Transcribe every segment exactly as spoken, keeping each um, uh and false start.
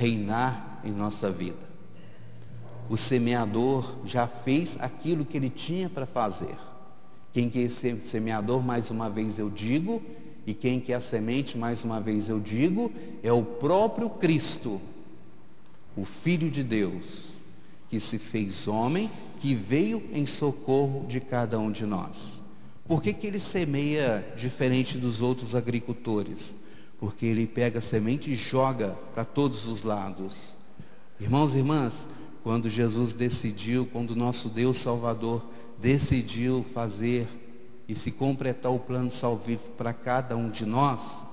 reinar em nossa vida. O semeador já fez aquilo que ele tinha para fazer. Quem quer ser semeador, mais uma vez eu digo, e quem quer a semente, mais uma vez eu digo, é o próprio Cristo, o Filho de Deus, que se fez homem, que veio em socorro de cada um de nós. Por que que ele semeia diferente dos outros agricultores? Porque ele pega a semente e joga para todos os lados. Irmãos e irmãs, quando Jesus decidiu, quando o nosso Deus Salvador decidiu fazer e se completar o plano salvífico para cada um de nós,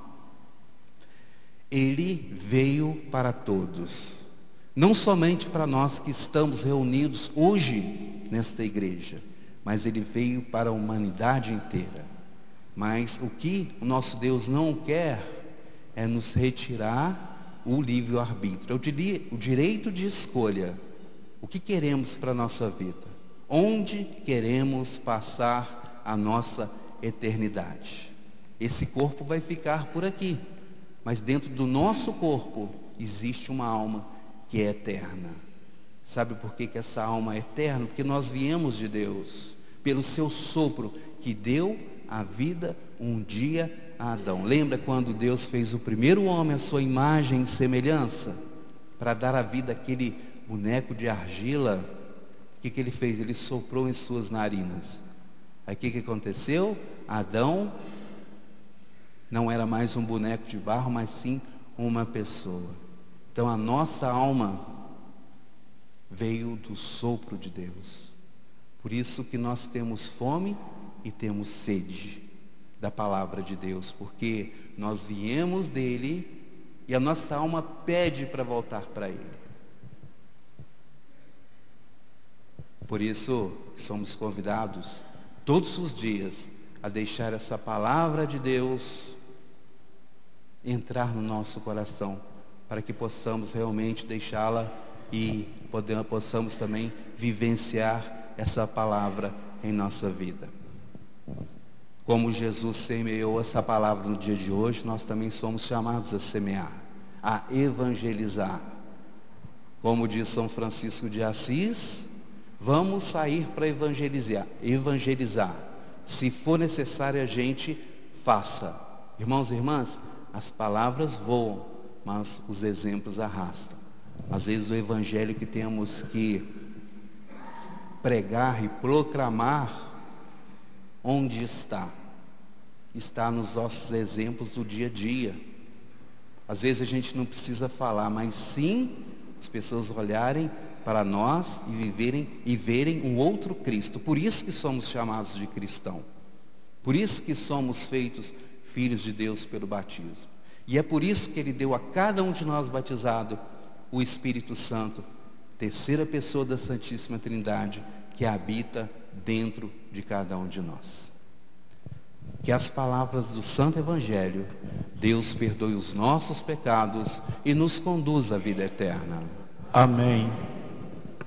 ele veio para todos, não somente para nós que estamos reunidos hoje nesta igreja, mas ele veio para a humanidade inteira. Mas o que o nosso Deus não quer é nos retirar o livre-arbítrio, o direito de escolha. O que queremos para a nossa vida? Onde queremos passar a nossa eternidade? Esse corpo vai ficar por aqui, mas dentro do nosso corpo existe uma alma que é eterna. Sabe por que que essa alma é eterna? Porque nós viemos de Deus, pelo seu sopro, que deu a vida um dia a Adão. Lembra quando Deus fez o primeiro homem à sua imagem e semelhança? Para dar a vida àquele boneco de argila, o que que ele fez? Ele soprou em suas narinas. Aí o que que aconteceu? Adão não era mais um boneco de barro, mas sim uma pessoa. Então a nossa alma veio do sopro de Deus. Por isso que nós temos fome e temos sede da palavra de Deus, porque nós viemos dele e a nossa alma pede para voltar para ele. Por isso somos convidados todos os dias a deixar essa palavra de Deus entrar no nosso coração, para que possamos realmente deixá-la e podemos, possamos também vivenciar essa palavra em nossa vida. Como Jesus semeou essa palavra no dia de hoje, nós também somos chamados a semear, a evangelizar. Como diz São Francisco de Assis, vamos sair para evangelizar, evangelizar. Se for necessário, a gente faça. Irmãos e irmãs, as palavras voam, mas os exemplos arrastam. Às vezes o evangelho que temos que pregar e proclamar, onde está? Está nos nossos exemplos do dia a dia. Às vezes a gente não precisa falar, mas sim as pessoas olharem para nós e viverem e verem um outro Cristo. Por isso que somos chamados de cristão. Por isso que somos feitos filhos de Deus pelo batismo. E é por isso que ele deu a cada um de nós batizado o Espírito Santo, terceira pessoa da Santíssima Trindade, que habita dentro de cada um de nós. Que as palavras do Santo Evangelho, Deus perdoe os nossos pecados e nos conduza à vida eterna. Amém.